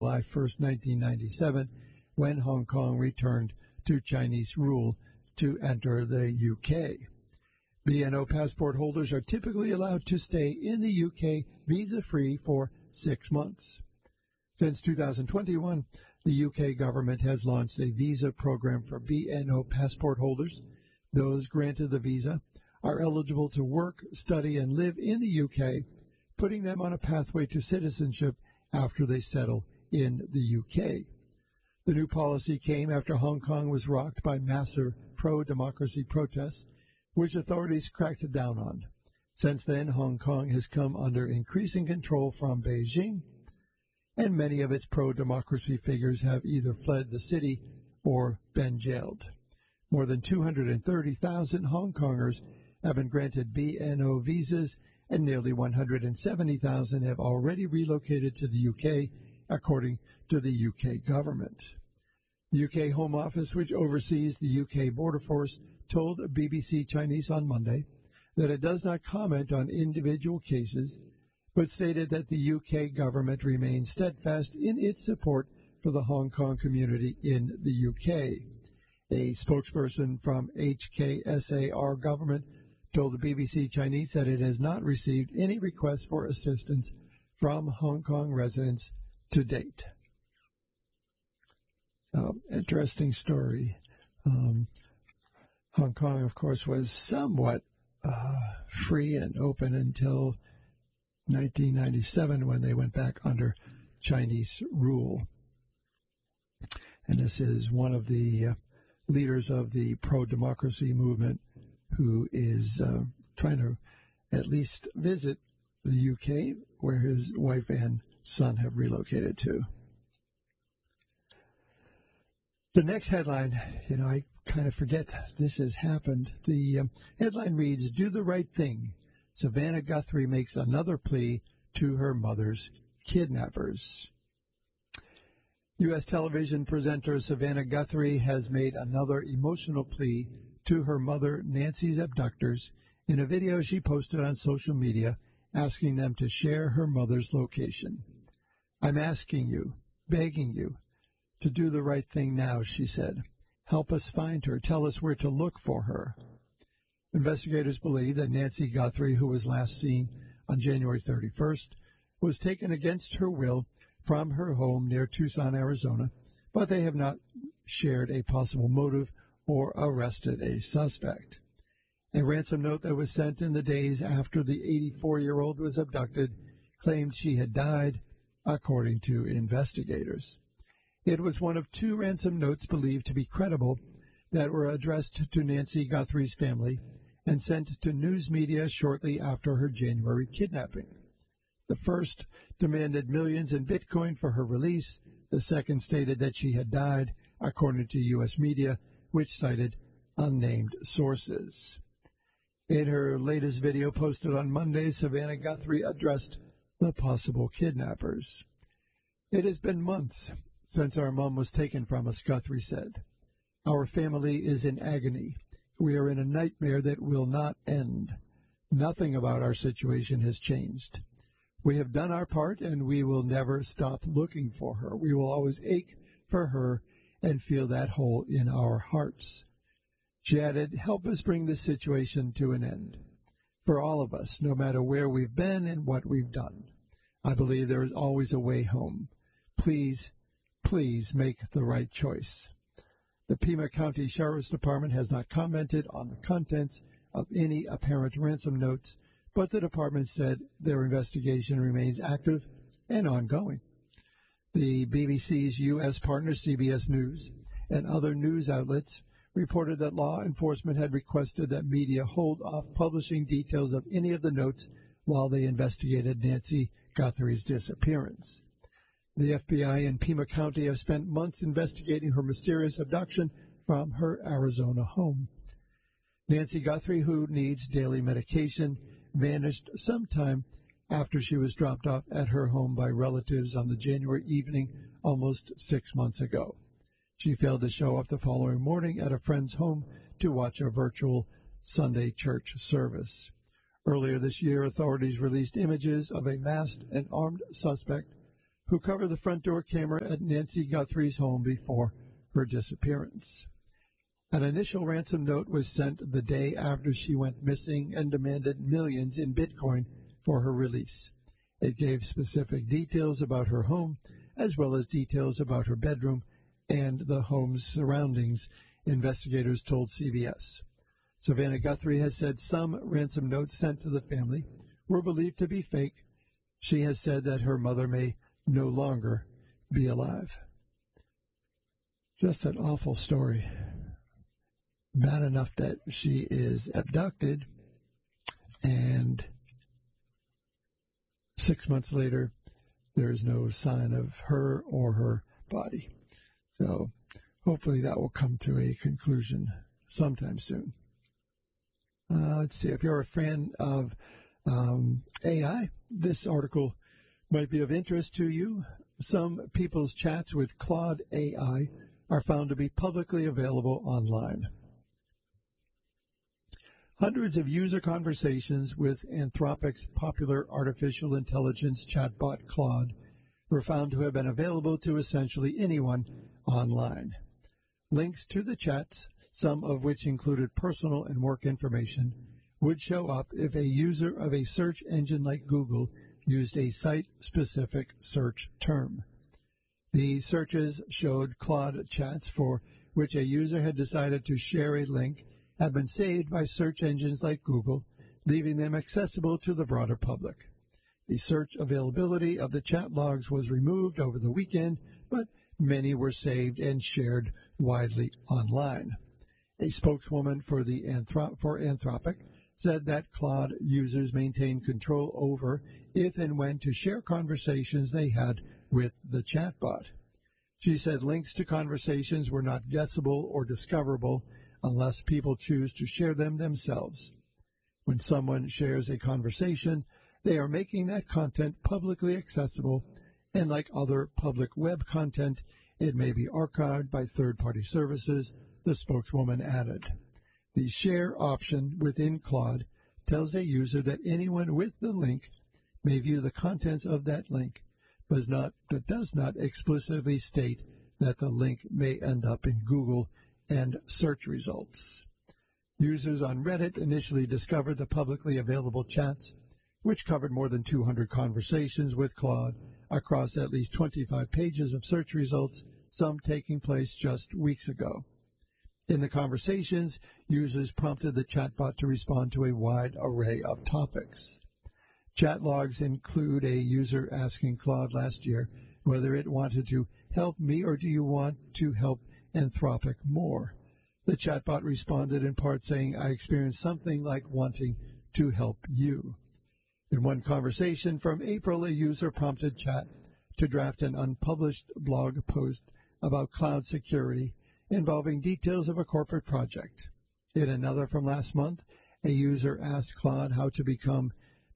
1st, 1997, when Hong Kong returned to Chinese rule to enter the UK. BNO passport holders are typically allowed to stay in the UK visa-free for 6 months. Since 2021, the UK government has launched a visa program for BNO passport holders. Those granted the visa are eligible to work, study, and live in the UK, putting them on a pathway to citizenship after they settle in the UK. The new policy came after Hong Kong was rocked by massive pro-democracy protests, which authorities cracked down on. Since then, Hong Kong has come under increasing control from Beijing, and many of its pro-democracy figures have either fled the city or been jailed. More than 230,000 Hong Kongers have been granted BNO visas, and nearly 170,000 have already relocated to the UK, according to the UK government. The UK Home Office, which oversees the UK Border Force, told BBC Chinese on Monday that it does not comment on individual cases, but stated that the UK government remains steadfast in its support for the Hong Kong community in the UK. A spokesperson from HKSAR government told the BBC Chinese that it has not received any requests for assistance from Hong Kong residents to date. Interesting story. Hong Kong, of course, was somewhat free and open until 1997 when they went back under Chinese rule. And this is one of the leaders of the pro-democracy movement who is trying to at least visit the UK, where his wife and son have relocated to. The next headline, I kind of forget this has happened. The headline reads, "Do the Right Thing. Savannah Guthrie makes another plea to her mother's kidnappers." U.S. television presenter Savannah Guthrie has made another emotional plea to her mother, Nancy's abductors, in a video she posted on social media asking them to share her mother's location. "I'm asking you, begging you, to do the right thing now," she said. "Help us find her. Tell us where to look for her." Investigators believe that Nancy Guthrie, who was last seen on January 31st, was taken against her will from her home near Tucson, Arizona, but they have not shared a possible motive or arrested a suspect. A ransom note that was sent in the days after the 84-year-old was abducted claimed she had died, according to investigators. It was one of 2 ransom notes believed to be credible that were addressed to Nancy Guthrie's family and sent to news media shortly after her January kidnapping. The first demanded millions in Bitcoin for her release. The second stated that she had died, according to U.S. media, which cited unnamed sources. In her latest video posted on Monday, Savannah Guthrie addressed the possible kidnappers. "It has been months since our mom was taken from us," Guthrie said. "Our family is in agony. We are in a nightmare that will not end. Nothing about our situation has changed. We have done our part, and we will never stop looking for her. We will always ache for her and feel that hole in our hearts." She added, "Help us bring this situation to an end. For all of us, no matter where we've been and what we've done. I believe there is always a way home. Please, please make the right choice." The Pima County Sheriff's Department has not commented on the contents of any apparent ransom notes, but the department said their investigation remains active and ongoing. The BBC's U.S. partner, CBS News, and other news outlets reported that law enforcement had requested that media hold off publishing details of any of the notes while they investigated Nancy Guthrie's disappearance. The FBI and Pima County have spent months investigating her mysterious abduction from her Arizona home. Nancy Guthrie, who needs daily medication, vanished sometime after she was dropped off at her home by relatives on the January evening almost 6 months ago. She failed to show up the following morning at a friend's home to watch a virtual Sunday church service. Earlier this year, authorities released images of a masked and armed suspect who covered the front door camera at Nancy Guthrie's home before her disappearance. An initial ransom note was sent the day after she went missing and demanded millions in Bitcoin for her release. It gave specific details about her home, as well as details about her bedroom and the home's surroundings, investigators told CBS. Savannah Guthrie has said some ransom notes sent to the family were believed to be fake. She has said that her mother may no longer be alive. Just an awful story. Bad enough that she is abducted, and 6 months later, there is no sign of her or her body. So hopefully that will come to a conclusion sometime soon. Let's see, if you're a fan of AI, this article might be of interest to you. Some people's chats with Claude AI are found to be publicly available online. Hundreds of user conversations with Anthropic's popular artificial intelligence chatbot Claude were found to have been available to essentially anyone online. Links to the chats, some of which included personal and work information, would show up if a user of a search engine like Google used a site-specific search term. The searches showed Claude chats for which a user had decided to share a link have been saved by search engines like Google, leaving them accessible to the broader public. The search availability of the chat logs was removed over the weekend, but many were saved and shared widely online. A spokeswoman for Anthropic said that Claude users maintain control over if and when to share conversations they had with the chatbot. She said links to conversations were not guessable or discoverable unless people choose to share them themselves. When someone shares a conversation, they are making that content publicly accessible, and like other public web content, it may be archived by third-party services, the spokeswoman added. The share option within Claude tells a user that anyone with the link may view the contents of that link, but does not explicitly state that the link may end up in Google and search results. Users on Reddit initially discovered the publicly available chats, which covered more than 200 conversations with Claude across at least 25 pages of search results, some taking place just weeks ago. In the conversations, users prompted the chatbot to respond to a wide array of topics. Chat logs include a user asking Claude last year whether it wanted to help me or do you want to help Anthropic more. The chatbot responded in part saying, I experienced something like wanting to help you. In one conversation from April, a user prompted Chat to draft an unpublished blog post about cloud security involving details of a corporate project. In another from last month, a user asked Claude how to become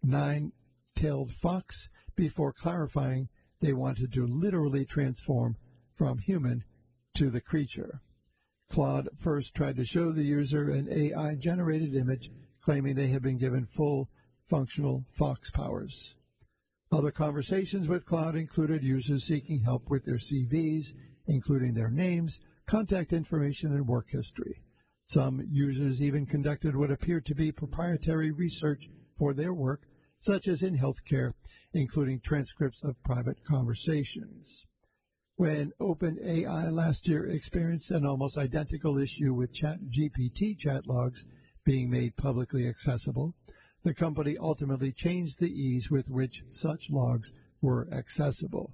nine-tailed fox before clarifying they wanted to literally transform from human to the creature. Claude first tried to show the user an AI-generated image claiming they had been given full functional fox powers. Other conversations with Claude included users seeking help with their CVs, including their names, contact information, and work history. Some users even conducted what appeared to be proprietary research for their work, such as in healthcare, including transcripts of private conversations. When OpenAI last year experienced an almost identical issue with ChatGPT chat logs being made publicly accessible, the company ultimately changed the ease with which such logs were accessible.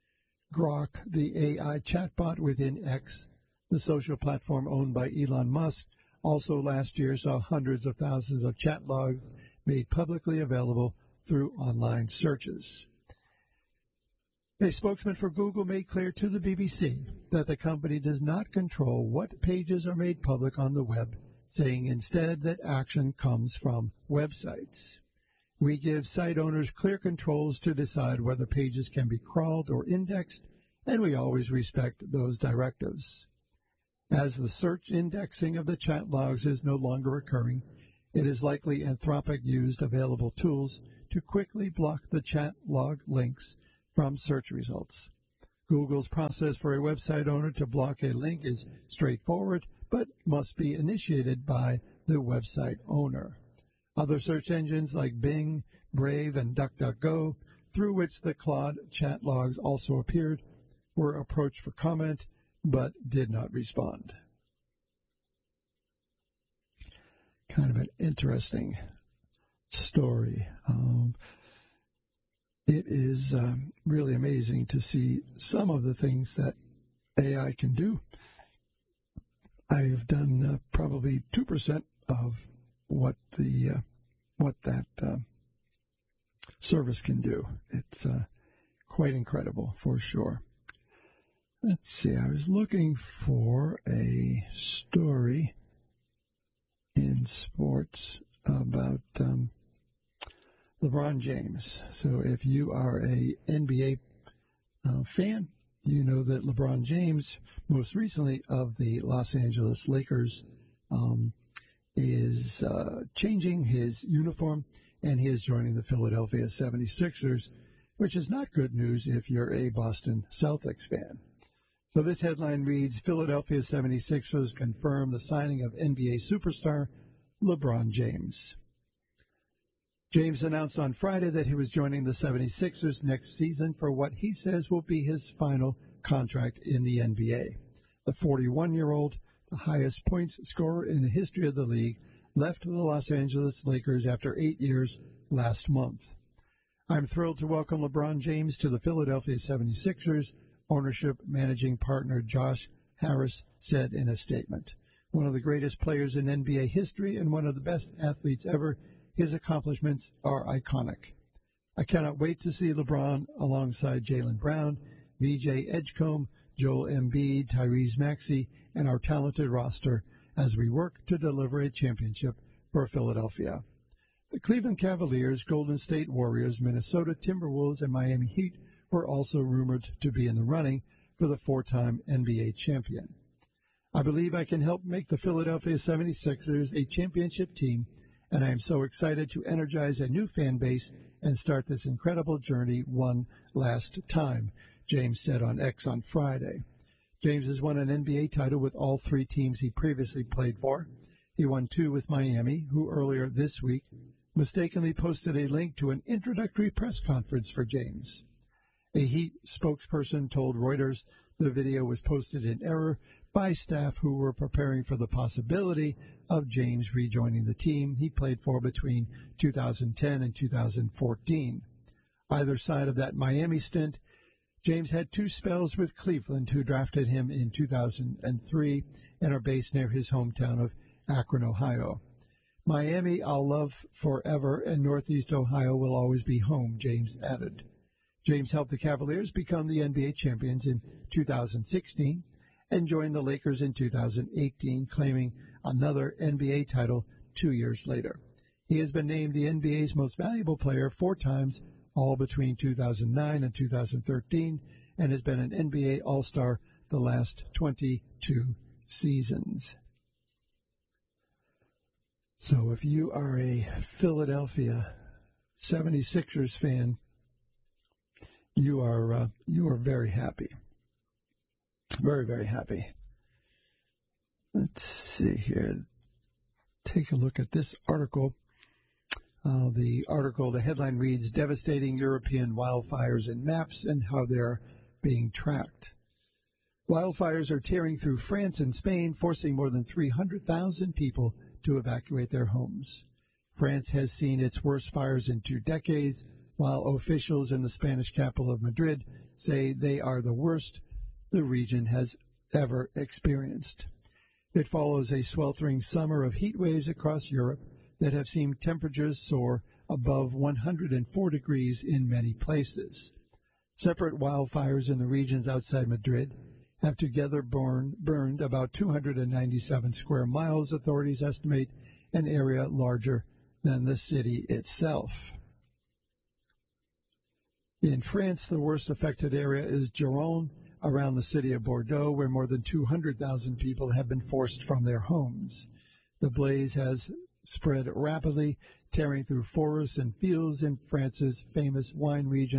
Grok, the AI chatbot within X, the social platform owned by Elon Musk, also last year saw hundreds of thousands of chat logs made publicly available through online searches. A spokesman for Google made clear to the BBC that the company does not control what pages are made public on the web, saying instead that action comes from websites. We give site owners clear controls to decide whether pages can be crawled or indexed, and we always respect those directives. As the search indexing of the chat logs is no longer occurring, it is likely Anthropic used available tools to quickly block the chat log links from search results. Google's process for a website owner to block a link is straightforward, but must be initiated by the website owner. Other search engines like Bing, Brave, and DuckDuckGo, through which the Claude chat logs also appeared, were approached for comment, but did not respond. Kind of an interesting story. It is really amazing to see some of the things that AI can do. I've done probably 2% of what that service can do. It's quite incredible, for sure. Let's see. I was looking for a story in sports about LeBron James. So if you are a NBA fan, you know that LeBron James, most recently of the Los Angeles Lakers, is changing his uniform, and he is joining the Philadelphia 76ers, which is not good news if you're a Boston Celtics fan. So this headline reads, Philadelphia 76ers confirm the signing of NBA superstar LeBron James. James announced on Friday that he was joining the 76ers next season for what he says will be his final contract in the NBA. The 41-year-old, the highest points scorer in the history of the league, left the Los Angeles Lakers after 8 years last month. I'm thrilled to welcome LeBron James to the Philadelphia 76ers, ownership managing partner Josh Harris said in a statement. One of the greatest players in NBA history and one of the best athletes ever, his accomplishments are iconic. I cannot wait to see LeBron alongside Jaylen Brown, VJ Edgecombe, Joel Embiid, Tyrese Maxey, and our talented roster as we work to deliver a championship for Philadelphia. The Cleveland Cavaliers, Golden State Warriors, Minnesota Timberwolves, and Miami Heat were also rumored to be in the running for the four-time NBA champion. I believe I can help make the Philadelphia 76ers a championship team, and I am so excited to energize a new fan base and start this incredible journey one last time, James said on X on Friday. James has won an NBA title with all three teams he previously played for. He won two with Miami, who earlier this week mistakenly posted a link to an introductory press conference for James. A Heat spokesperson told Reuters the video was posted in error by staff who were preparing for the possibility of James rejoining the team he played for between 2010 and 2014. Either side of that Miami stint, James had two spells with Cleveland, who drafted him in 2003 and are based near his hometown of Akron, Ohio. Miami I'll love forever, and Northeast Ohio will always be home, James added. James helped the Cavaliers become the NBA champions in 2016 and joined the Lakers in 2018, claiming another NBA title 2 years later. He has been named the NBA's most valuable player 4 times, all between 2009 and 2013, and has been an NBA All-Star the last 22 seasons. So if you are a Philadelphia 76ers fan, you are very happy. Very, very happy. Let's see here. Take a look at this article. The headline reads, Devastating European Wildfires in Maps and How They're Being Tracked. Wildfires are tearing through France and Spain, forcing more than 300,000 people to evacuate their homes. France has seen its worst fires in 2 decades, while officials in the Spanish capital of Madrid say they are the worst the region has ever experienced. It follows a sweltering summer of heat waves across Europe that have seen temperatures soar above 104 degrees in many places. Separate wildfires in the regions outside Madrid have together burned about 297 square miles, authorities estimate, an area larger than the city itself. In France, the worst affected area is Gironde, around the city of Bordeaux, where more than 200,000 people have been forced from their homes. The blaze has spread rapidly, tearing through forests and fields in France's famous wine region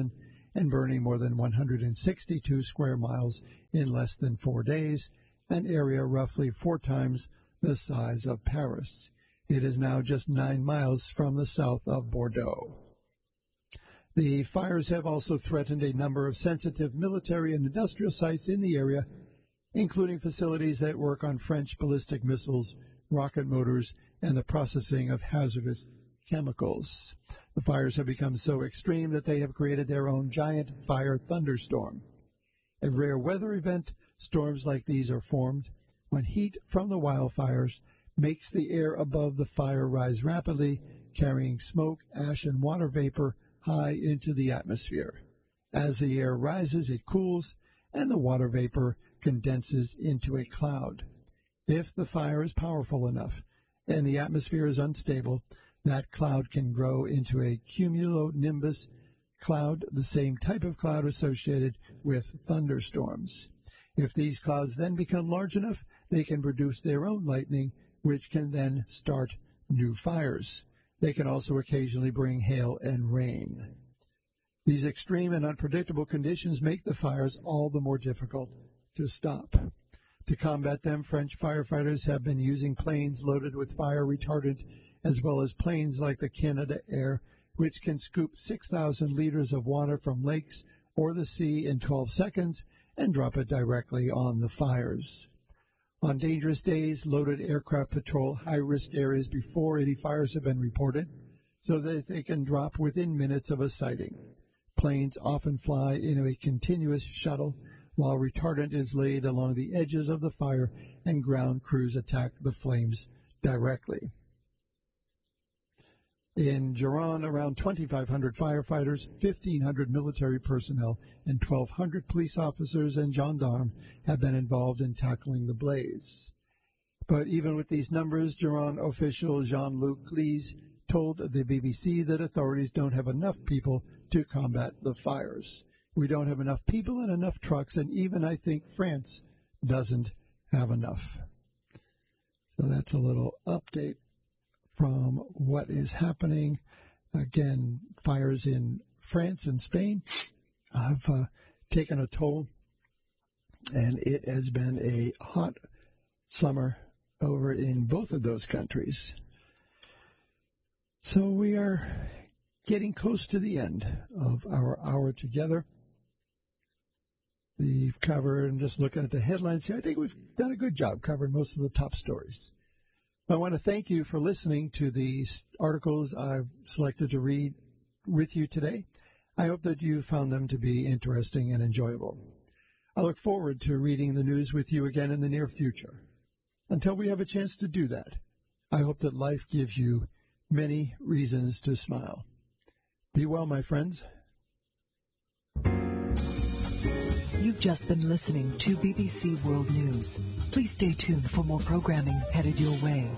and burning more than 162 square miles in less than 4 days, an area roughly 4 times the size of Paris. It is now just 9 miles from the south of Bordeaux. The fires have also threatened a number of sensitive military and industrial sites in the area, including facilities that work on French ballistic missiles, rocket motors, and the processing of hazardous chemicals. The fires have become so extreme that they have created their own giant fire thunderstorm. A rare weather event, storms like these are formed when heat from the wildfires makes the air above the fire rise rapidly, carrying smoke, ash, and water vapor high into the atmosphere. As the air rises, it cools, and the water vapor condenses into a cloud. If the fire is powerful enough and the atmosphere is unstable, that cloud can grow into a cumulonimbus cloud, the same type of cloud associated with thunderstorms. If these clouds then become large enough, they can produce their own lightning, which can then start new fires. They can also occasionally bring hail and rain. These extreme and unpredictable conditions make the fires all the more difficult to stop. To combat them, French firefighters have been using planes loaded with fire retardant, as well as planes like the Canadair, which can scoop 6,000 liters of water from lakes or the sea in 12 seconds and drop it directly on the fires. On dangerous days, loaded aircraft patrol high-risk areas before any fires have been reported, so that they can drop within minutes of a sighting. Planes often fly in a continuous shuttle, while retardant is laid along the edges of the fire and ground crews attack the flames directly. In Gironde, around 2,500 firefighters, 1,500 military personnel, and 1,200 police officers and gendarmes have been involved in tackling the blaze. But even with these numbers, Gironde official Jean-Luc Lise told the BBC that authorities don't have enough people to combat the fires. We don't have enough people and enough trucks, and even I think France doesn't have enough. So that's a little update from what is happening. Again, fires in France and Spain have taken a toll, and it has been a hot summer over in both of those countries. So we are getting close to the end of our hour together. We've covered, and just looking at the headlines here, I think we've done a good job covering most of the top stories. I want to thank you for listening to these articles I've selected to read with you today. I hope that you found them to be interesting and enjoyable. I look forward to reading the news with you again in the near future. Until we have a chance to do that, I hope that life gives you many reasons to smile. Be well, my friends. You've just been listening to BBC World News. Please stay tuned for more programming headed your way.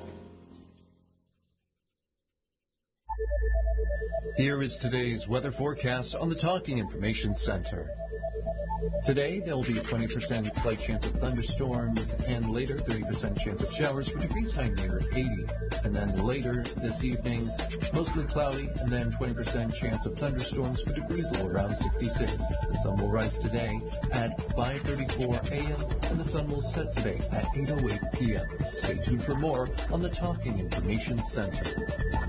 Here is today's weather forecast on the Talking Information Center. Today, there will be a 20% slight chance of thunderstorms, and later, 30% chance of showers with degrees high near 80. And then later this evening, mostly cloudy, and then 20% chance of thunderstorms with degrees low around 66. The sun will rise today at 5:34 a.m., and the sun will set today at 8:08 p.m. Stay tuned for more on the Talking Information Center.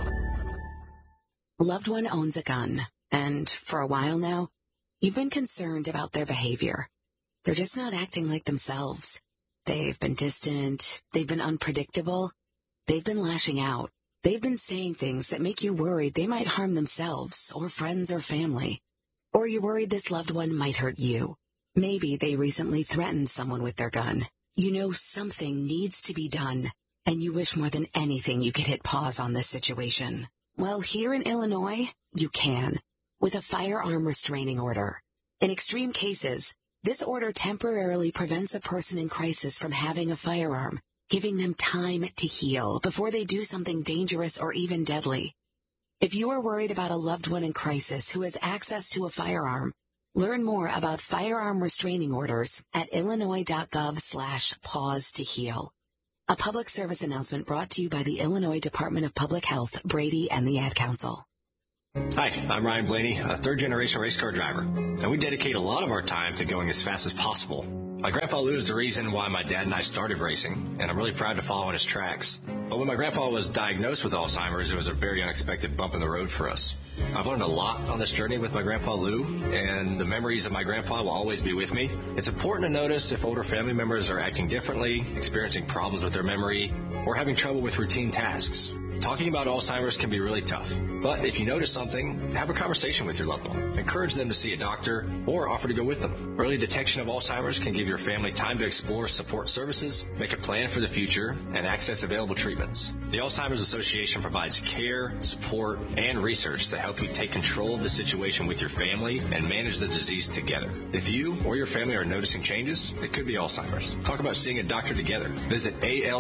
A loved one owns a gun, and for a while now, you've been concerned about their behavior. They're just not acting like themselves. They've been distant. They've been unpredictable. They've been lashing out. They've been saying things that make you worried they might harm themselves or friends or family. Or you're worried this loved one might hurt you. Maybe they recently threatened someone with their gun. You know something needs to be done, and you wish more than anything you could hit pause on this situation. Well, here in Illinois, you can, with a firearm restraining order. In extreme cases, this order temporarily prevents a person in crisis from having a firearm, giving them time to heal before they do something dangerous or even deadly. If you are worried about a loved one in crisis who has access to a firearm, learn more about firearm restraining orders at illinois.gov/pause to heal. A public service announcement brought to you by the Illinois Department of Public Health, Brady, and the Ad Council. Hi, I'm Ryan Blaney, a third-generation race car driver, and we dedicate a lot of our time to going as fast as possible. My grandpa Lou is the reason why my dad and I started racing, and I'm really proud to follow in his tracks. But when my grandpa was diagnosed with Alzheimer's, it was a very unexpected bump in the road for us. I've learned a lot on this journey with my grandpa Lou, and the memories of my grandpa will always be with me. It's important to notice if older family members are acting differently, experiencing problems with their memory, or having trouble with routine tasks. Talking about Alzheimer's can be really tough, but if you notice something, have a conversation with your loved one. Encourage them to see a doctor or offer to go with them. Early detection of Alzheimer's can give your family time to explore support services, make a plan for the future, and access available treatments. The Alzheimer's Association provides care, support, and research to help you take control of the situation with your family and manage the disease together. If you or your family are noticing changes, it could be Alzheimer's. Talk about seeing a doctor together. Visit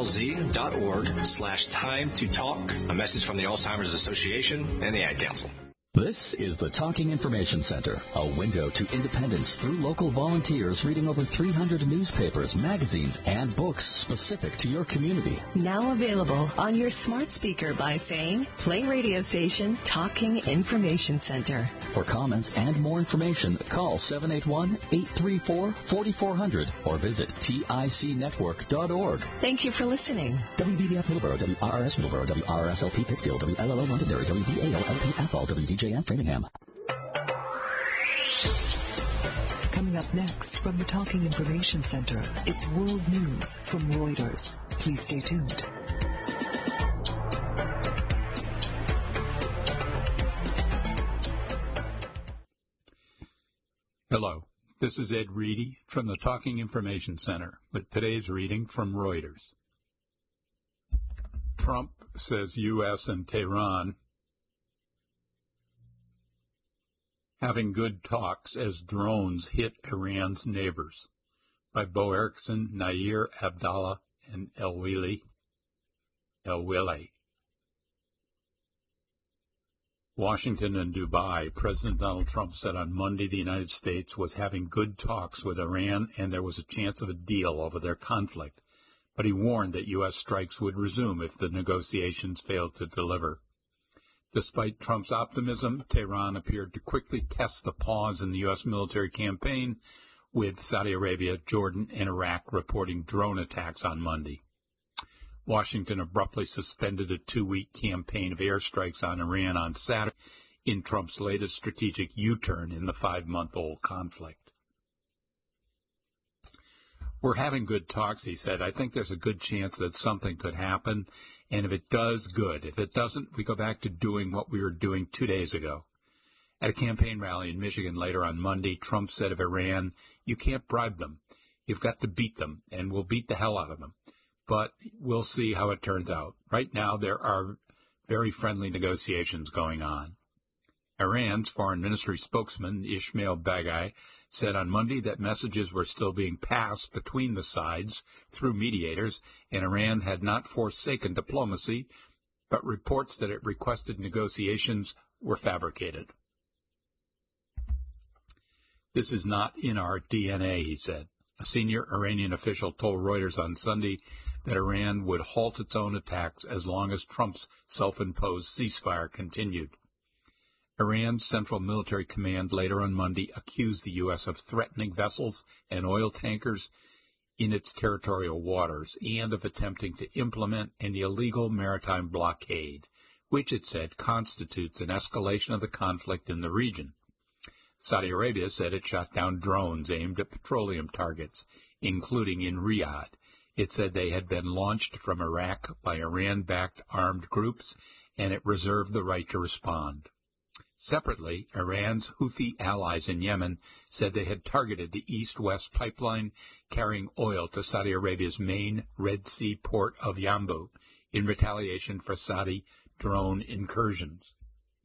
alz.org/time-to-talk. A message from the Alzheimer's Association and the Ad Council. This is the Talking Information Center, a window to independence through local volunteers reading over 300 newspapers, magazines, and books specific to your community. Now available on your smart speaker by saying, play radio station Talking Information Center. For comments and more information, call 781-834-4400 or visit ticnetwork.org. Thank you for listening. WBBF Middleborough, WRRS Middleborough, WRSLP Pittsfield, WLLO Londonderry, WDALLP Athol, WDJM Framingham. Coming up next from the Talking Information Center, it's World News from Reuters. Please stay tuned. Hello, this is Ed Reedy from the Talking Information Center with today's reading from Reuters. Trump says U.S. and Tehran having good talks as drones hit Iran's neighbors, by Bo Erickson, Nair Abdallah, and El-Wili. Washington and Dubai. President Donald Trump said on Monday the United States was having good talks with Iran and there was a chance of a deal over their conflict, but he warned that U.S. strikes would resume if the negotiations failed to deliver. Despite Trump's optimism, Tehran appeared to quickly test the pause in the U.S. military campaign, with Saudi Arabia, Jordan, and Iraq reporting drone attacks on Monday. Washington abruptly suspended a 2-week campaign of airstrikes on Iran on Saturday in Trump's latest strategic U-turn in the 5-month-old conflict. We're having good talks, he said. I think there's a good chance that something could happen. And if it does, good. If it doesn't, we go back to doing what we were doing 2 days ago. At a campaign rally in Michigan later on Monday, Trump said of Iran, you can't bribe them. You've got to beat them, and we'll beat the hell out of them. But we'll see how it turns out. Right now, there are very friendly negotiations going on. Iran's foreign ministry spokesman, Ismail Baghai, said on Monday that messages were still being passed between the sides through mediators, and Iran had not forsaken diplomacy, but reports that it requested negotiations were fabricated. This is not in our DNA, he said. A senior Iranian official told Reuters on Sunday that Iran would halt its own attacks as long as Trump's self-imposed ceasefire continued. Iran's Central Military Command later on Monday accused the U.S. of threatening vessels and oil tankers in its territorial waters and of attempting to implement an illegal maritime blockade, which it said constitutes an escalation of the conflict in the region. Saudi Arabia said it shot down drones aimed at petroleum targets, including in Riyadh. It said they had been launched from Iraq by Iran-backed armed groups, and it reserved the right to respond. Separately, Iran's Houthi allies in Yemen said they had targeted the east-west pipeline carrying oil to Saudi Arabia's main Red Sea port of Yanbu in retaliation for Saudi drone incursions.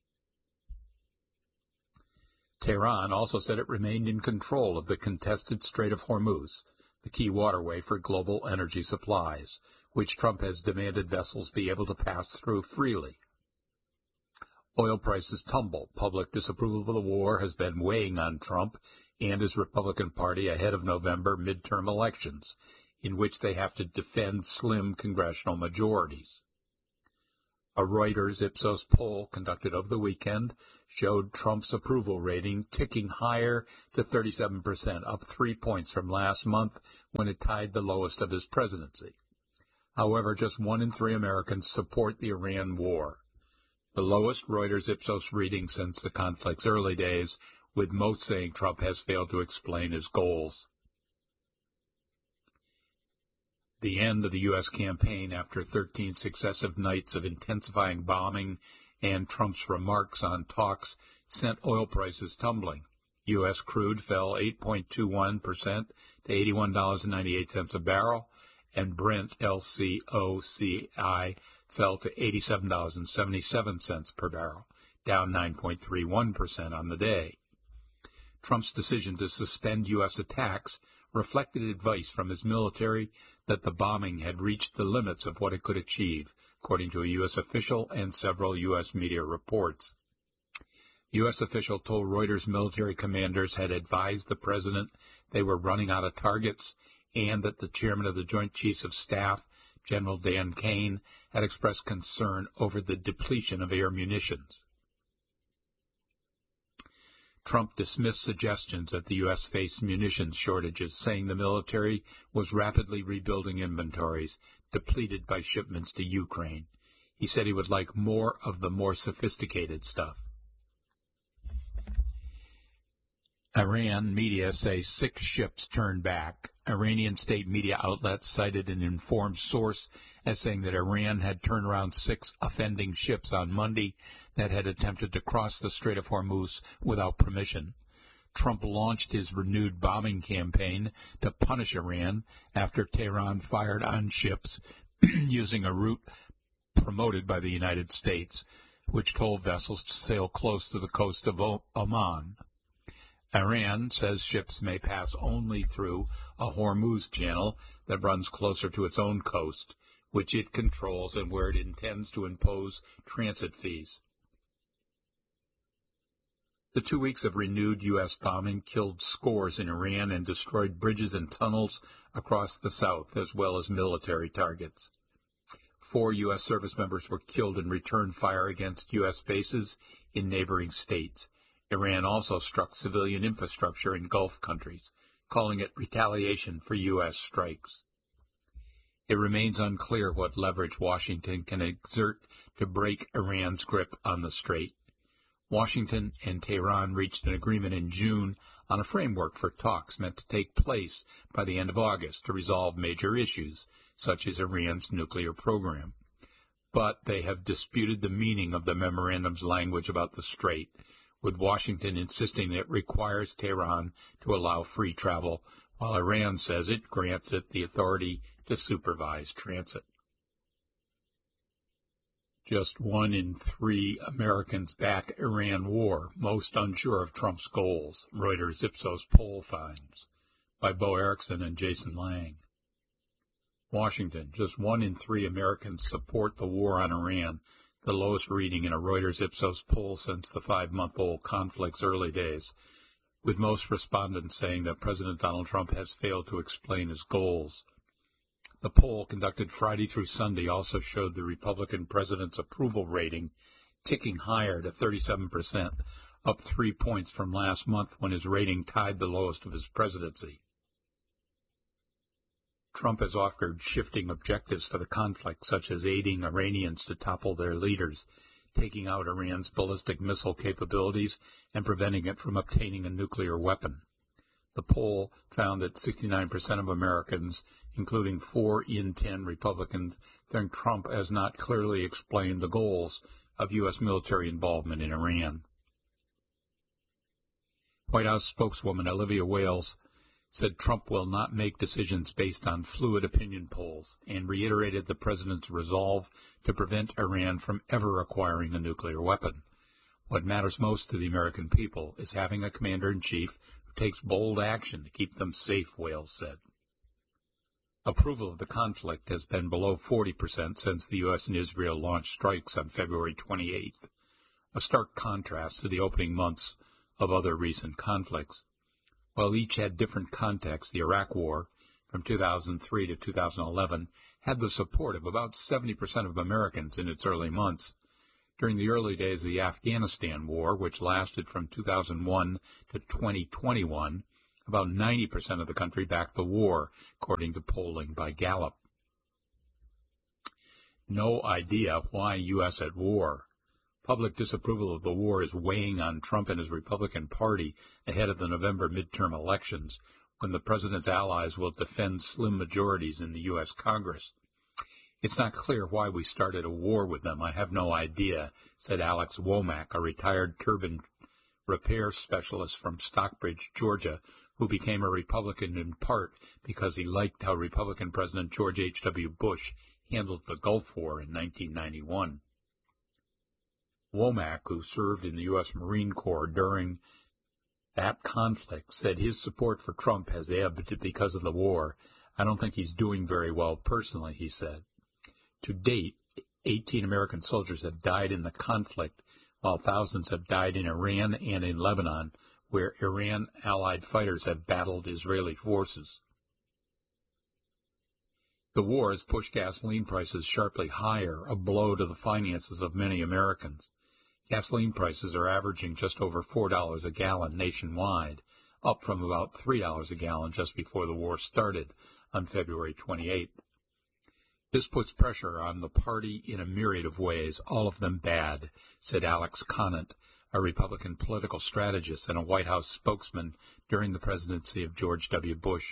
Tehran also said it remained in control of the contested Strait of Hormuz, the key waterway for global energy supplies, which Trump has demanded vessels be able to pass through freely. Oil prices tumble. Public disapproval of the war has been weighing on Trump and his Republican Party ahead of November midterm elections, in which they have to defend slim congressional majorities. A Reuters Ipsos poll conducted over the weekend showed Trump's approval rating ticking higher to 37%, up 3 points from last month when it tied the lowest of his presidency. However, just 1 in 3 Americans support the Iran war, the lowest Reuters Ipsos reading since the conflict's early days, with most saying Trump has failed to explain his goals. The end of the U.S. campaign after 13 successive nights of intensifying bombing and Trump's remarks on talks sent oil prices tumbling. U.S. crude fell 8.21% to $81.98 a barrel, and Brent LCOCI fell to $87.77 per barrel, down 9.31% on the day. Trump's decision to suspend U.S. attacks reflected advice from his military that the bombing had reached the limits of what it could achieve, according to a U.S. official and several U.S. media reports. U.S. official told Reuters military commanders had advised the president they were running out of targets and that the chairman of the Joint Chiefs of Staff, General Dan Kane, had expressed concern over the depletion of air munitions. Trump dismissed suggestions that the U.S. faced munitions shortages, saying the military was rapidly rebuilding inventories depleted by shipments to Ukraine. He said he would like more of the more sophisticated stuff. Iran media say 6 ships turned back. Iranian state media outlets cited an informed source as saying that Iran had turned around 6 offending ships on Monday that had attempted to cross the Strait of Hormuz without permission. Trump launched his renewed bombing campaign to punish Iran after Tehran fired on ships using a route promoted by the United States, which told vessels to sail close to the coast of Oman. Iran says ships may pass only through a Hormuz channel that runs closer to its own coast, which it controls and where it intends to impose transit fees. The 2 weeks of renewed U.S. bombing killed scores in Iran and destroyed bridges and tunnels across the south, as well as military targets. 4 U.S. service members were killed in return fire against U.S. bases in neighboring states. Iran also struck civilian infrastructure in Gulf countries, calling it retaliation for U.S. strikes. It remains unclear what leverage Washington can exert to break Iran's grip on the strait. Washington and Tehran reached an agreement in June on a framework for talks meant to take place by the end of August to resolve major issues, such as Iran's nuclear program. But they have disputed the meaning of the memorandum's language about the strait, with Washington insisting it requires Tehran to allow free travel, while Iran says it grants it the authority to supervise transit. Just 1 in 3 Americans back Iran war, most unsure of Trump's goals, Reuters Ipsos poll finds, by Bo Erickson and Jason Lang. Washington, just 1 in 3 Americans support the war on Iran, the lowest reading in a Reuters Ipsos poll since the 5-month-old conflict's early days, with most respondents saying that President Donald Trump has failed to explain his goals. The poll, conducted Friday through Sunday, also showed the Republican president's approval rating ticking higher to 37%, up 3 points from last month when his rating tied the lowest of his presidency. Trump has offered shifting objectives for the conflict, such as aiding Iranians to topple their leaders, taking out Iran's ballistic missile capabilities, and preventing it from obtaining a nuclear weapon. The poll found that 69% of Americans, including 4 in 10 Republicans, think Trump has not clearly explained the goals of U.S. military involvement in Iran. White House spokeswoman Olivia Wales said Trump will not make decisions based on fluid opinion polls and reiterated the president's resolve to prevent Iran from ever acquiring a nuclear weapon. What matters most to the American people is having a commander-in-chief who takes bold action to keep them safe, Wales said. Approval of the conflict has been below 40% since the U.S. and Israel launched strikes on February 28th, a stark contrast to the opening months of other recent conflicts. While each had different contexts, the Iraq War, from 2003 to 2011 had the support of about 70% of Americans in its early months. During the early days of the Afghanistan war, which lasted from 2001 to 2021, about 90% of the country backed the war, according to polling by Gallup. No idea why U.S. at war. Public disapproval of the war is weighing on Trump and his Republican Party ahead of the November midterm elections, when the president's allies will defend slim majorities in the U.S. Congress. It's not clear why we started a war with them. I have no idea, said Alex Womack, a retired turbine repair specialist from Stockbridge, Georgia, who became a Republican in part because he liked how Republican President George H.W. Bush handled the Gulf War in 1991. Womack, who served in the U.S. Marine Corps during that conflict, said his support for Trump has ebbed because of the war. I don't think he's doing very well personally, he said. To date, 18 American soldiers have died in the conflict, while thousands have died in Iran and in Lebanon, where Iran-allied fighters have battled Israeli forces. The war has pushed gasoline prices sharply higher, a blow to the finances of many Americans. Gasoline prices are averaging just over $4 a gallon nationwide, up from about $3 a gallon just before the war started on February 28th. This puts pressure on the party in a myriad of ways, all of them bad, said Alex Conant, a Republican political strategist and a White House spokesman during the presidency of George W. Bush.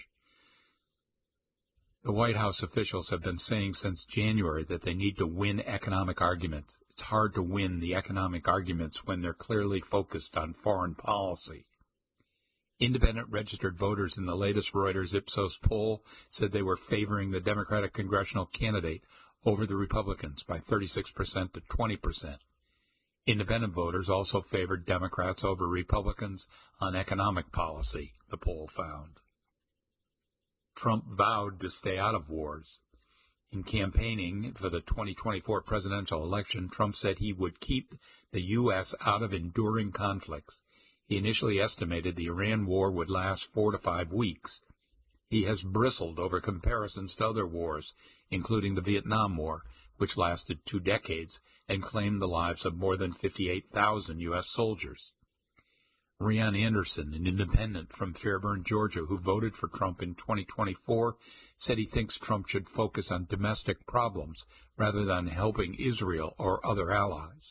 The White House officials have been saying since January that they need to win economic arguments. It's hard to win the economic arguments when they're clearly focused on foreign policy. Independent registered voters in the latest Reuters Ipsos poll said they were favoring the Democratic congressional candidate over the Republicans by 36% to 20%. Independent voters also favored Democrats over Republicans on economic policy, the poll found. Trump vowed to stay out of wars. In campaigning for the 2024 presidential election, Trump said he would keep the U.S. out of enduring conflicts. He initially estimated the Iran war would last 4 to 5 weeks. He has bristled over comparisons to other wars, including the Vietnam War, which lasted 2 decades and claimed the lives of more than 58,000 U.S. soldiers. Rian Anderson, an independent from Fairburn, Georgia, who voted for Trump in 2024, said he thinks Trump should focus on domestic problems rather than helping Israel or other allies.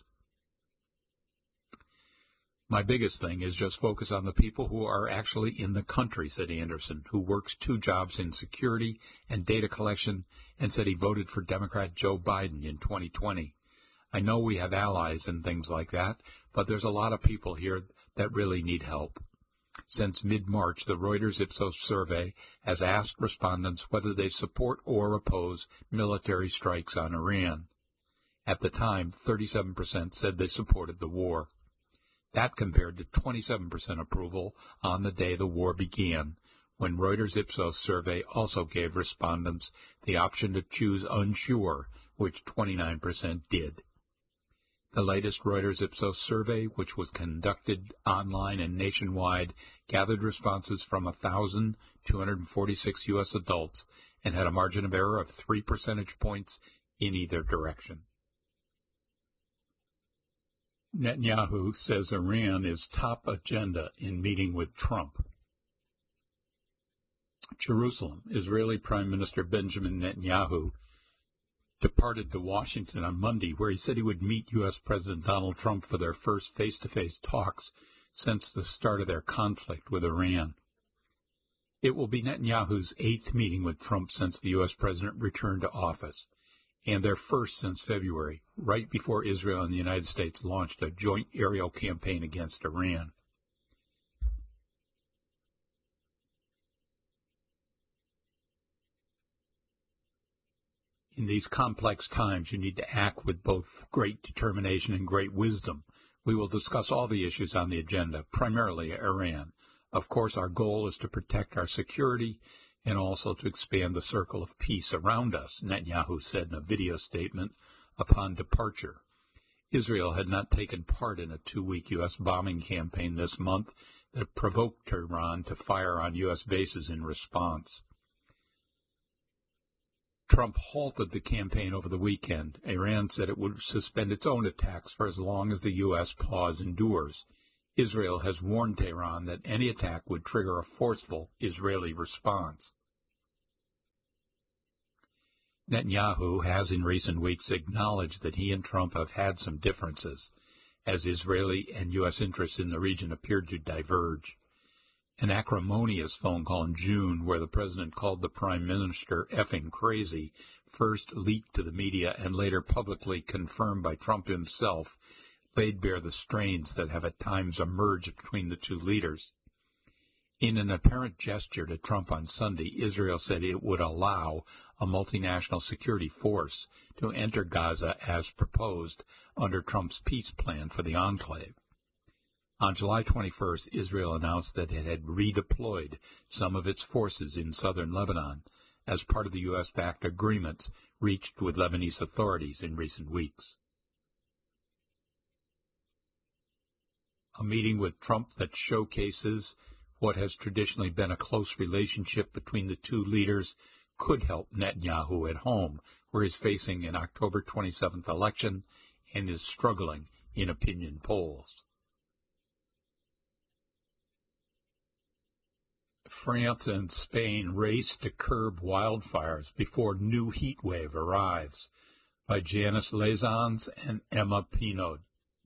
My biggest thing is just focus on the people who are actually in the country, said Anderson, who works 2 jobs in security and data collection, and said he voted for Democrat Joe Biden in 2020. I know we have allies and things like that, but there's a lot of people here that really need help. Since mid-March, the Reuters Ipsos survey has asked respondents whether they support or oppose military strikes on Iran. At the time, 37% said they supported the war. That compared to 27% approval on the day the war began, when Reuters Ipsos survey also gave respondents the option to choose unsure, which 29% did. The latest Reuters Ipsos survey, which was conducted online and nationwide, gathered responses from 1,246 U.S. adults and had a margin of error of 3 percentage points in either direction. Netanyahu says Iran is top agenda in meeting with Trump. Jerusalem. Israeli Prime Minister Benjamin Netanyahu departed to Washington on Monday, where he said he would meet U.S. President Donald Trump for their first face-to-face talks since the start of their conflict with Iran. It will be Netanyahu's 8th meeting with Trump since the U.S. president returned to office, and their first since February, right before Israel and the United States launched a joint aerial campaign against Iran. In these complex times, you need to act with both great determination and great wisdom. We will discuss all the issues on the agenda, primarily Iran. Of course, our goal is to protect our security and also to expand the circle of peace around us, Netanyahu said in a video statement upon departure. Israel had not taken part in a 2-week U.S. bombing campaign this month that provoked Iran to fire on U.S. bases in response. Trump halted the campaign over the weekend. Iran said it would suspend its own attacks for as long as the U.S. pause endures. Israel has warned Tehran that any attack would trigger a forceful Israeli response. Netanyahu has in recent weeks acknowledged that he and Trump have had some differences, as Israeli and U.S. interests in the region appeared to diverge. An acrimonious phone call in June where the president called the prime minister effing crazy, first leaked to the media and later publicly confirmed by Trump himself, laid bare the strains that have at times emerged between the two leaders. In an apparent gesture to Trump on Sunday, Israel said it would allow a multinational security force to enter Gaza as proposed under Trump's peace plan for the enclave. On July 21st, Israel announced that it had redeployed some of its forces in southern Lebanon as part of the U.S.-backed agreements reached with Lebanese authorities in recent weeks. A meeting with Trump that showcases what has traditionally been a close relationship between the two leaders could help Netanyahu at home, where he's facing an October 27th election and is struggling in opinion polls. France and Spain race to curb wildfires before new heat wave arrives, by Janice Lazans and Emma Pinaud.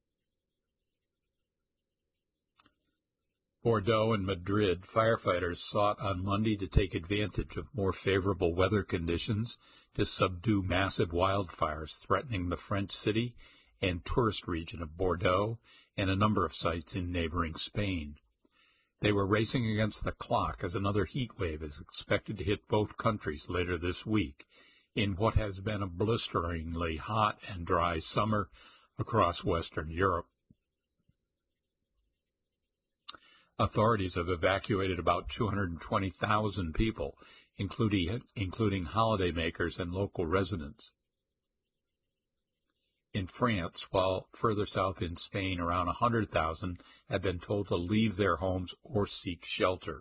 Bordeaux and Madrid, firefighters sought on Monday to take advantage of more favorable weather conditions to subdue massive wildfires threatening the French city and tourist region of Bordeaux and a number of sites in neighboring Spain. They were racing against the clock as another heat wave is expected to hit both countries later this week in what has been a blisteringly hot and dry summer across Western Europe. Authorities have evacuated about 220,000 people, including holidaymakers and local residents. In France, while further south in Spain, around 100,000 have been told to leave their homes or seek shelter.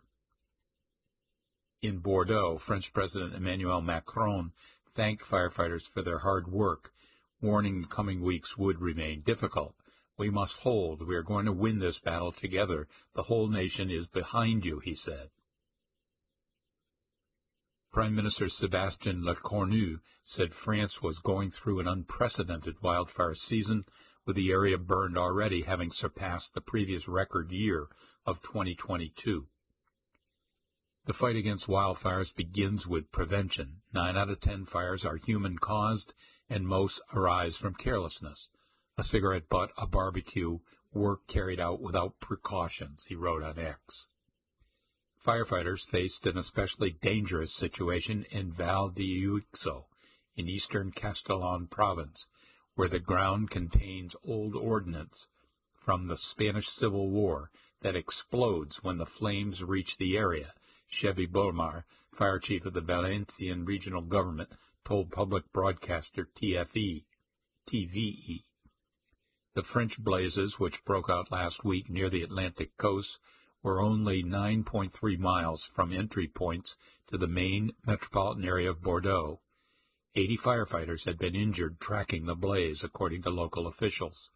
In Bordeaux, French President Emmanuel Macron thanked firefighters for their hard work, warning the coming weeks would remain difficult. We must hold. We are going to win this battle together. The whole nation is behind you, he said. Prime Minister Sébastien Lecornu said France was going through an unprecedented wildfire season, with the area burned already having surpassed the previous record year of 2022. The fight against wildfires begins with prevention. 9 out of 10 fires are human-caused, and most arise from carelessness. A cigarette butt, a barbecue, work carried out without precautions, he wrote on X. Firefighters faced an especially dangerous situation in Val d'Uixo, in eastern Castellon province, where the ground contains old ordnance from the Spanish Civil War that explodes when the flames reach the area, Chevy Bolmar, fire chief of the Valencian regional government, told public broadcaster TVE. The French blazes, which broke out last week near the Atlantic coast, were only 9.3 miles from entry points to the main metropolitan area of Bordeaux. 80 firefighters had been injured tracking the blaze, according to local officials.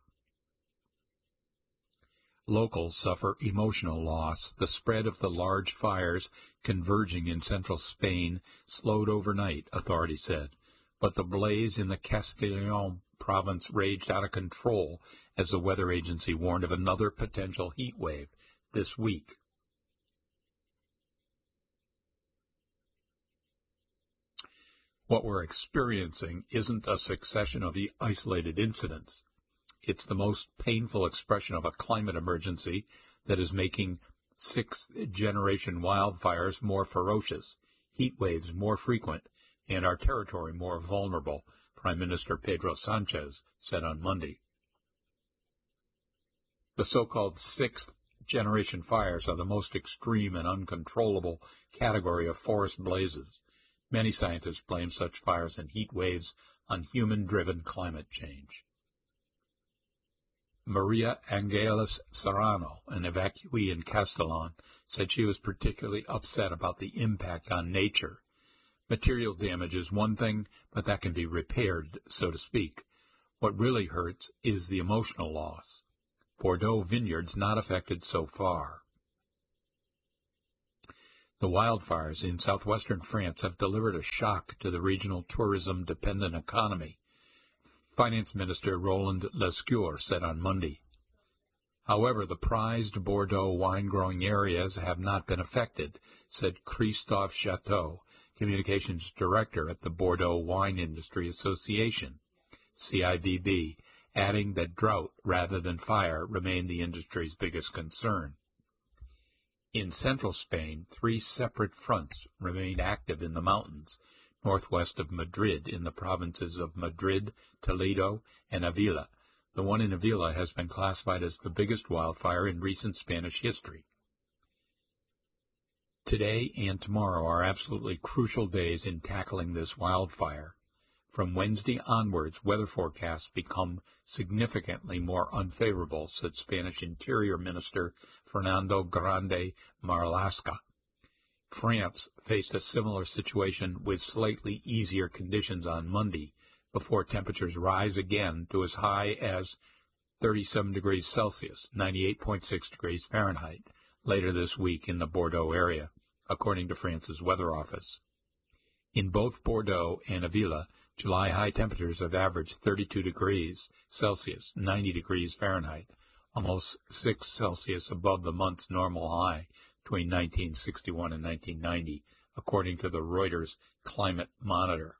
Locals suffer emotional loss. The spread of the large fires converging in central Spain slowed overnight, authorities said, but the blaze in the Castellon province raged out of control as the weather agency warned of another potential heat wave this week. What we're experiencing isn't a succession of isolated incidents. It's the most painful expression of a climate emergency that is making sixth-generation wildfires more ferocious, heat waves more frequent, and our territory more vulnerable, Prime Minister Pedro Sanchez said on Monday. The so-called sixth-generation fires are the most extreme and uncontrollable category of forest blazes. Many scientists blame such fires and heat waves on human-driven climate change. Maria Angeles Serrano, an evacuee in Castellon, said she was particularly upset about the impact on nature. Material damage is one thing, but that can be repaired, so to speak. What really hurts is the emotional loss. Bordeaux vineyards not affected so far. The wildfires in southwestern France have delivered a shock to the regional tourism-dependent economy, Finance Minister Roland Lescure said on Monday. However, the prized Bordeaux wine-growing areas have not been affected, said Christophe Chateau, Communications Director at the Bordeaux Wine Industry Association, CIVB, adding that drought rather than fire remained the industry's biggest concern. In central Spain, 3 separate fronts remained active in the mountains, northwest of Madrid in the provinces of Madrid, Toledo, and Avila. The one in Avila has been classified as the biggest wildfire in recent Spanish history. Today and tomorrow are absolutely crucial days in tackling this wildfire. From Wednesday onwards, weather forecasts become significantly more unfavorable, said Spanish Interior Minister Fernando Grande Marlaska. France faced a similar situation with slightly easier conditions on Monday, before temperatures rise again to as high as 37 degrees Celsius, 98.6 degrees Fahrenheit, later this week in the Bordeaux area, according to France's weather office. In both Bordeaux and Avila, July high temperatures have averaged 32 degrees Celsius, 90 degrees Fahrenheit, almost 6 Celsius above the month's normal high between 1961 and 1990, according to the Reuters Climate Monitor.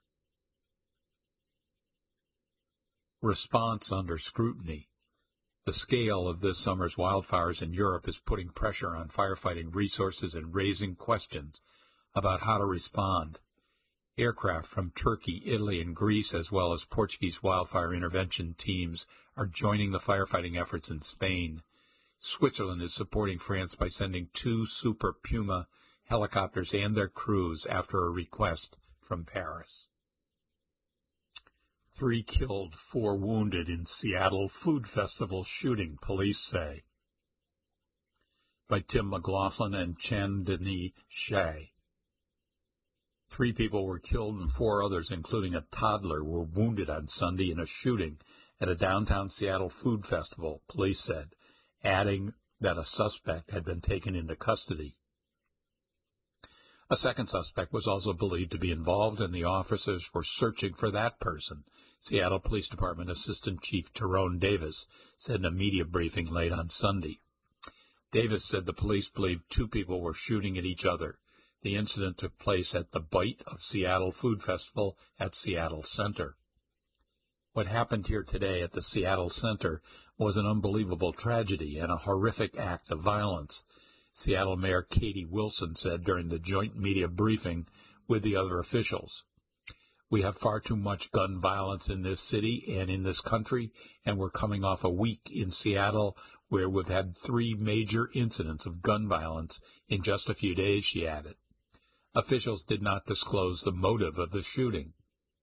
Response under scrutiny. The scale of this summer's wildfires in Europe is putting pressure on firefighting resources and raising questions about how to respond. Aircraft from Turkey, Italy, and Greece, as well as Portuguese wildfire intervention teams, are joining the firefighting efforts in Spain. Switzerland is supporting France by sending 2 Super Puma helicopters and their crews after a request from Paris. 3 killed, 4 wounded in Seattle Food Festival shooting, police say. By Tim McLaughlin and Chandni Shea. 3 people were killed and 4 others, including a toddler, were wounded on Sunday in a shooting at a downtown Seattle food festival, police said, adding that a suspect had been taken into custody. A second suspect was also believed to be involved, and the officers were searching for that person, Seattle Police Department Assistant Chief Tyrone Davis said in a media briefing late on Sunday. Davis said the police believed 2 people were shooting at each other. The incident took place at the Bite of Seattle Food Festival at Seattle Center. What happened here today at the Seattle Center was an unbelievable tragedy and a horrific act of violence, Seattle Mayor Katie Wilson said during the joint media briefing with the other officials. We have far too much gun violence in this city and in this country, and we're coming off a week in Seattle where we've had 3 major incidents of gun violence in just a few days, she added. Officials did not disclose the motive of the shooting.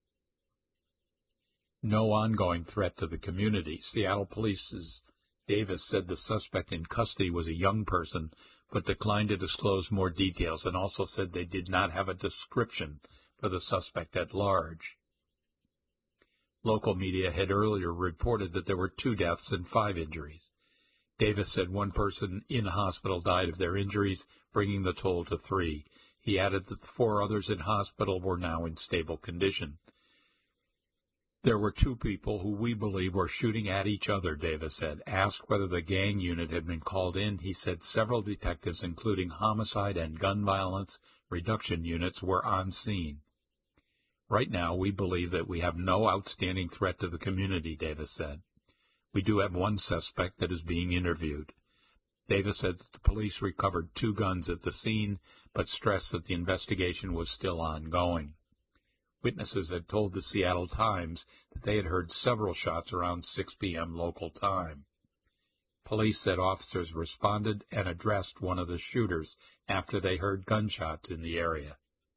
No ongoing threat to the community. Seattle Police's Davis said the suspect in custody was a young person, but declined to disclose more details, and also said they did not have a description for the suspect at large. Local media had earlier reported that there were 2 deaths and 5 injuries. Davis said 1 person in hospital died of their injuries, bringing the total to 3. He added that the 4 others in hospital were now in stable condition. There were 2 people who we believe were shooting at each other, Davis said. Asked whether the gang unit had been called in, he said several detectives, including homicide and gun violence reduction units, were on scene. Right now, we believe that we have no outstanding threat to the community, Davis said. We do have 1 suspect that is being interviewed. Davis said that the police recovered 2 guns at the scene, but stressed that the investigation was still ongoing. Witnesses had told the Seattle Times that they had heard several shots around 6 p.m. local time. Police said officers responded and addressed one of the shooters after they heard gunshots in the area.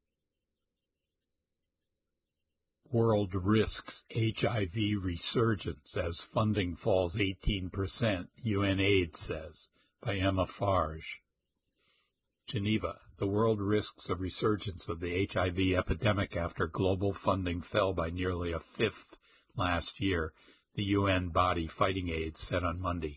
World risks HIV resurgence as funding falls 18%, UNAIDS says, by Emma Farge. Geneva. the world risks a resurgence of the HIV epidemic after global funding fell by nearly a fifth last year, the UN body fighting AIDS said on Monday.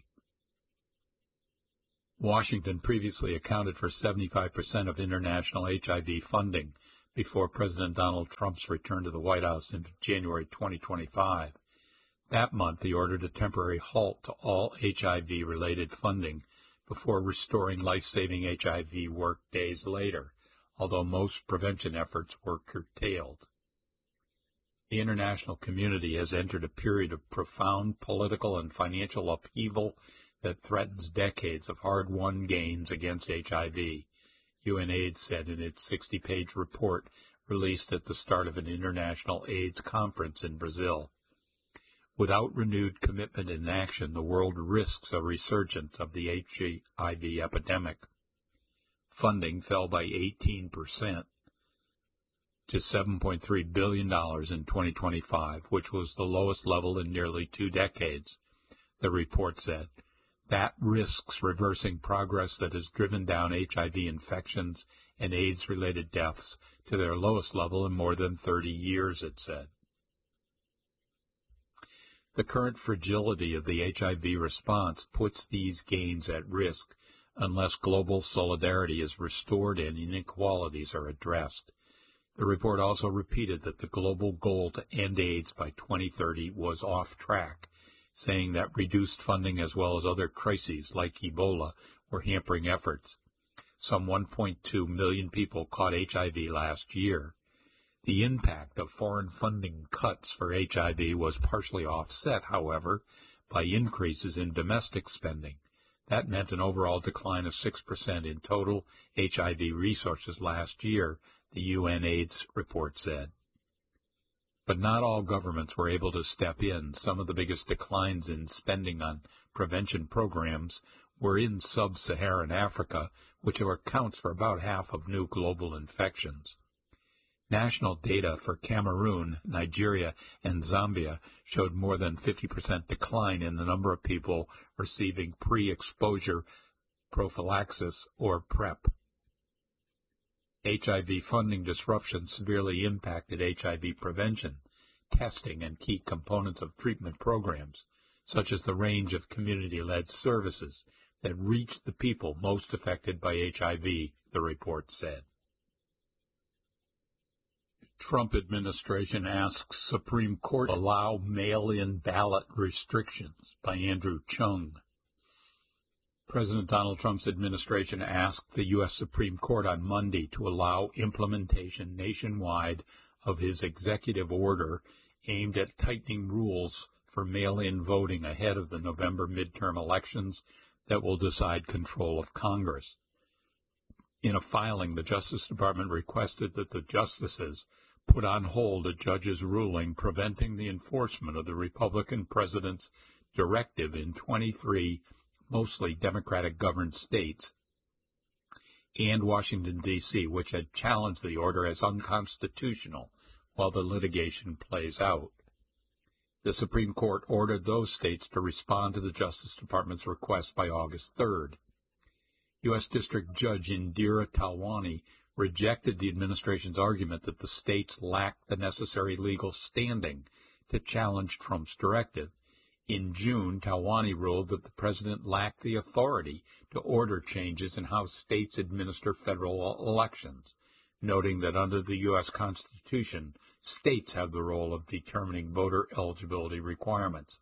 Washington previously accounted for 75% of international HIV funding before President Donald Trump's return to the White House in January 2025. That month, he ordered a temporary halt to all HIV-related funding before restoring life-saving HIV work days later, although most prevention efforts were curtailed. The international community has entered a period of profound political and financial upheaval that threatens decades of hard-won gains against HIV, UNAIDS said in its 60-page report released at the start of an international AIDS conference in Brazil. Without renewed commitment and action, the world risks a resurgence of the HIV epidemic. Funding fell by 18% to $7.3 billion in 2025, which was the lowest level in nearly 2 decades, the report said. That risks reversing progress that has driven down HIV infections and AIDS-related deaths to their lowest level in more than 30 years, it said. The current fragility of the HIV response puts these gains at risk unless global solidarity is restored and inequalities are addressed. The report also repeated that the global goal to end AIDS by 2030 was off track, saying that reduced funding as well as other crises like Ebola were hampering efforts. Some 1.2 million people caught HIV last year. The impact of foreign funding cuts for HIV was partially offset, however, by increases in domestic spending. That meant an overall decline of 6% in total HIV resources last year, the UNAIDS report said. But not all governments were able to step in. Some of the biggest declines in spending on prevention programs were in sub-Saharan Africa, which accounts for about half of new global infections. National data for Cameroon, Nigeria, and Zambia showed more than 50% decline in the number of people receiving pre-exposure prophylaxis, or PrEP. HIV funding disruption severely impacted HIV prevention, testing, and key components of treatment programs, such as the range of community-led services that reach the people most affected by HIV, the report said. Trump administration asks Supreme Court allow mail-in ballot restrictions, by Andrew Chung. President Donald Trump's administration asked the U.S. Supreme Court on Monday to allow implementation nationwide of his executive order aimed at tightening rules for mail-in voting ahead of the November midterm elections that will decide control of Congress. In a filing, the Justice Department requested that the justices put on hold a judge's ruling preventing the enforcement of the Republican president's directive in 23 mostly Democratic-governed states and Washington, D.C., which had challenged the order as unconstitutional while the litigation plays out. The Supreme Court ordered those states to respond to the Justice Department's request by August 3rd. U.S. District Judge Indira Talwani rejected the administration's argument that the states lacked the necessary legal standing to challenge Trump's directive. In June, Talwani ruled that the president lacked the authority to order changes in how states administer federal elections, noting that under the U.S. Constitution, states have the role of determining voter eligibility requirements.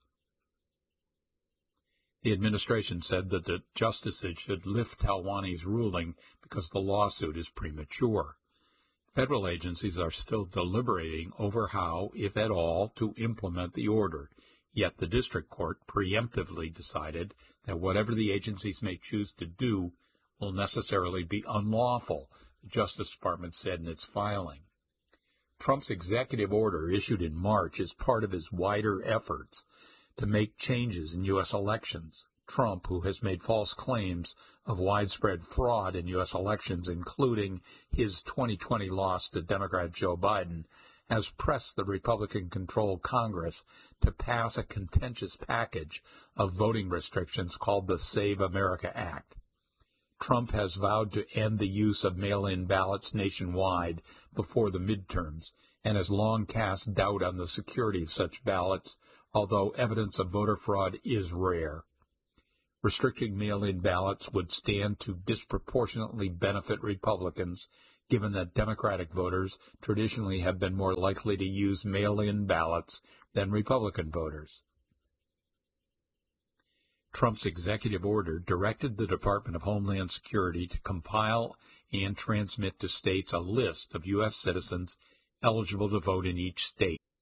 The administration said that the justices should lift Talwani's ruling because the lawsuit is premature. Federal agencies are still deliberating over how, if at all, to implement the order, yet the district court preemptively decided that whatever the agencies may choose to do will necessarily be unlawful, the Justice Department said in its filing. Trump's executive order issued in March is part of his wider efforts to make changes in U.S. elections. Trump, who has made false claims of widespread fraud in U.S. elections, including his 2020 loss to Democrat Joe Biden, has pressed the Republican-controlled Congress to pass a contentious package of voting restrictions called the Save America Act. Trump has vowed to end the use of mail-in ballots nationwide before the midterms and has long cast doubt on the security of such ballots, although evidence of voter fraud is rare. Restricting mail-in ballots would stand to disproportionately benefit Republicans, given that Democratic voters traditionally have been more likely to use mail-in ballots than Republican voters. Trump's executive order directed the Department of Homeland Security to compile and transmit to states a list of U.S. citizens eligible to vote in each state.